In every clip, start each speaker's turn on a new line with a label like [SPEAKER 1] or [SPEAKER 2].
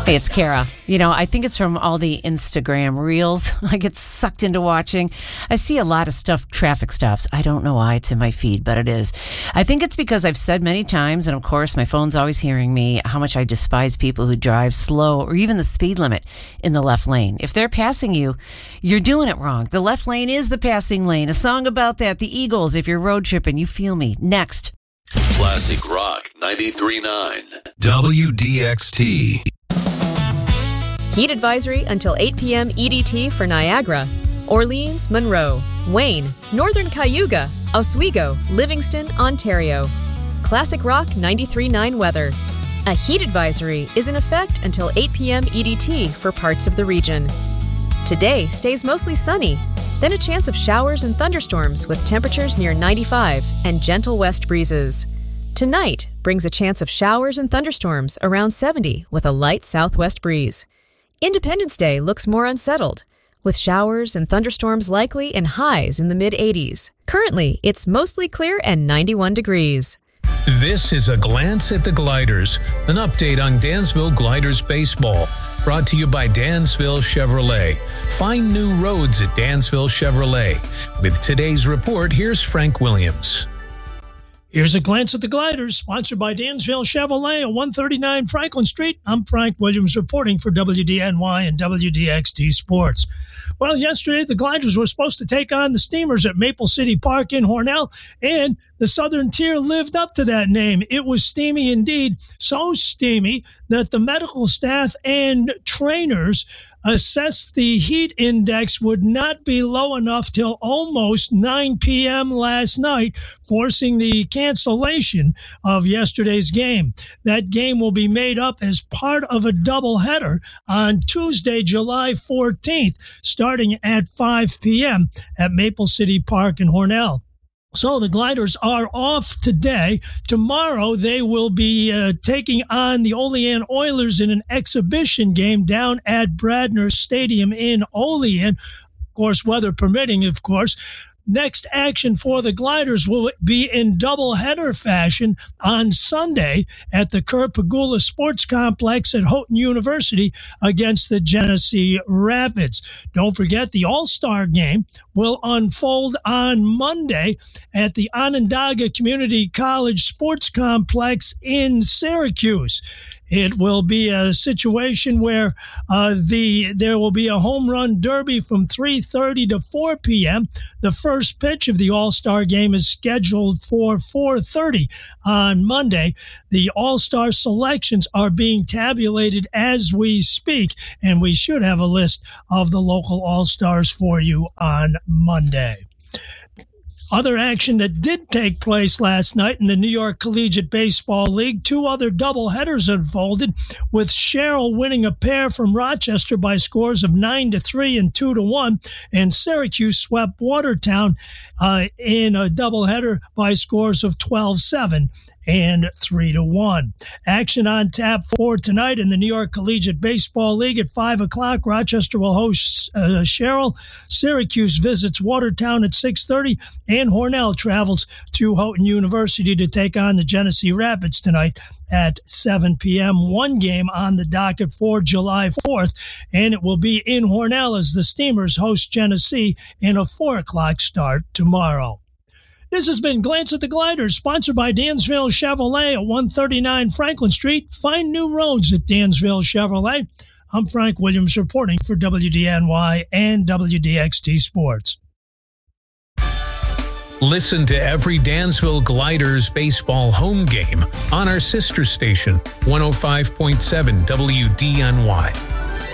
[SPEAKER 1] Hey, it's Kara. I think it's from all the Instagram reels I get sucked into watching. I see a lot of stuff, traffic stops. I don't know why it's in my feed, but it is. I think it's because I've said many times, and of course my phone's always hearing me, how much I despise people who drive slow or even the speed limit in the left lane. If they're passing you, you're doing it wrong. The left lane is the passing lane. A song about that, the Eagles, if you're road tripping, you feel me. Next.
[SPEAKER 2] Classic Rock 93.9
[SPEAKER 3] WDXT.
[SPEAKER 4] Heat advisory until 8 p.m. EDT for Niagara, Orleans, Monroe, Wayne, Northern Cayuga, Oswego, Livingston, Ontario. Classic Rock 93.9 weather. A heat advisory is in effect until 8 p.m. EDT for parts of the region. Today stays mostly sunny, then a chance of showers and thunderstorms with temperatures near 95 and gentle west breezes. Tonight brings a chance of showers and thunderstorms around 70 with a light southwest breeze. Independence Day looks more unsettled, with showers and thunderstorms likely and highs in the mid-80s. Currently, it's mostly clear and 91 degrees.
[SPEAKER 5] This is a glance at the Gliders, an update on Dansville Gliders baseball, brought to you by Dansville Chevrolet. Find new roads at Dansville Chevrolet. With today's report, here's Frank Williams.
[SPEAKER 6] Here's a glance at the Gliders, sponsored by Dansville Chevrolet at 139 Franklin Street. I'm Frank Williams reporting for WDNY and WDXT Sports. Well, yesterday the Gliders were supposed to take on the Steamers at Maple City Park in Hornell, and the Southern Tier lived up to that name. It was steamy indeed, so steamy that the medical staff and trainers assessed the heat index would not be low enough till almost 9 p.m. last night, forcing the cancellation of yesterday's game. That game will be made up as part of a doubleheader on Tuesday, July 14th, starting at 5 p.m. at Maple City Park in Hornell. So the Gliders are off today. Tomorrow they will be taking on the Olean Oilers in an exhibition game down at Bradner Stadium in Olean. Of course, weather permitting, of course. Next action for the Gliders will be in doubleheader fashion on Sunday at the Kurt Pegula Sports Complex at Houghton University against the Genesee Rapids. Don't forget, the All-Star game will unfold on Monday at the Onondaga Community College Sports Complex in Syracuse. It will be a situation where there will be a home run derby from 3:30 to 4 p.m. The first pitch of the All-Star game is scheduled for 4:30 on Monday. The All-Star selections are being tabulated as we speak, and we should have a list of the local All-Stars for you on Monday. Other action that did take place last night in the New York Collegiate Baseball League, two other doubleheaders unfolded, with Sherrill winning a pair from Rochester by scores of 9-3 and 2-1, and Syracuse swept Watertown in a doubleheader by scores of 12-7 and 3-1. Action on tap for tonight in the New York Collegiate Baseball League at 5 o'clock. Rochester will host Sherrill. Syracuse visits Watertown at 6:30, and Hornell travels to Houghton University to take on the Genesee Rapids tonight at 7 p.m. One game on the docket for July 4th, and it will be in Hornell as the Steamers host Genesee in a 4 o'clock start tomorrow. This has been Glance at the Gliders, sponsored by Dansville Chevrolet at 139 Franklin Street. Find new roads at Dansville Chevrolet. I'm Frank Williams reporting for WDNY and WDXT Sports.
[SPEAKER 5] Listen to every Dansville Gliders baseball home game on our sister station, 105.7 WDNY.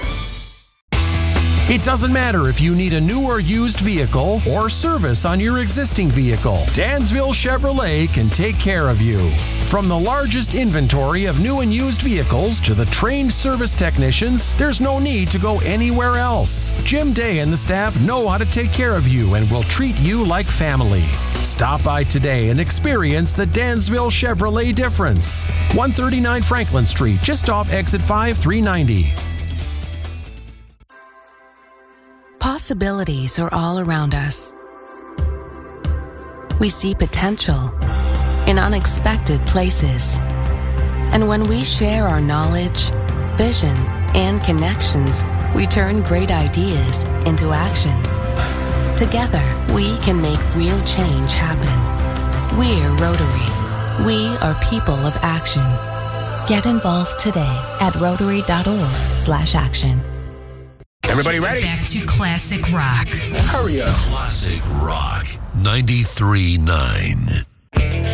[SPEAKER 7] It doesn't matter if you need a new or used vehicle or service on your existing vehicle. Dansville Chevrolet can take care of you. From the largest inventory of new and used vehicles to the trained service technicians, there's no need to go anywhere else. Jim Day and the staff know how to take care of you and will treat you like family. Stop by today and experience the Dansville Chevrolet difference. 139 Franklin Street, just off exit 5390.
[SPEAKER 8] Possibilities are all around us. We see potential in unexpected places. And when we share our knowledge, vision, and connections, we turn great ideas into action. Together, we can make real change happen. We're Rotary. We are people of action. Get involved today at Rotary.org/action.
[SPEAKER 9] Everybody ready?
[SPEAKER 1] Back to classic rock.
[SPEAKER 9] Hurry up.
[SPEAKER 2] Classic Rock 93.9.